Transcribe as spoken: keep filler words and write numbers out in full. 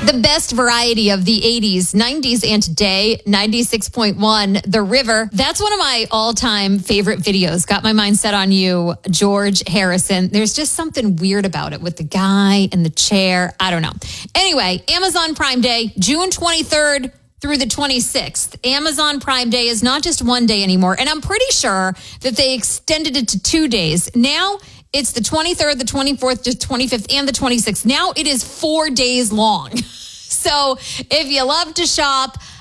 The best variety of the eighties, nineties, and today, ninety-six point one, The River. That's one of my all-time favorite videos. Got my mind set on you, George Harrison. There's just something weird about it with the guy and the chair. I don't know. Anyway, Amazon Prime Day, June twenty-third through the twenty-sixth. Amazon Prime Day is not just one day anymore, and I'm pretty sure that they extended it to two days. Now, it's the twenty-third, the twenty-fourth, the twenty-fifth, and the twenty-sixth. Now it is four days long. So if you love to shop,